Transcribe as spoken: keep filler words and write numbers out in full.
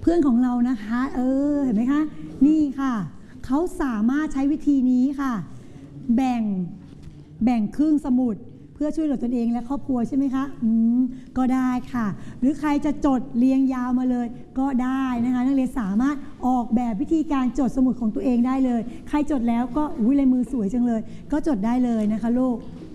พื่อนของเรานะคะเออเห็นไหมคะนี่ค่ะเขาสามารถใช้วิธีนี้ค่ะแบ่งแบ่งครึ่งสมุดเพื่อช่วยเหลือตนเองและครอบครัวใช่ไหมคะอืมก็ได้ค่ะหรือใครจะจดเรียงยาวมาเลยก็ได้นะคะนักเรียนสามารถออกแบบวิธีการจดสมุดของตัวเองได้เลยใครจดแล้วก็อุ้ยลายมือสวยจังเลยก็จดได้เลยนะคะลูก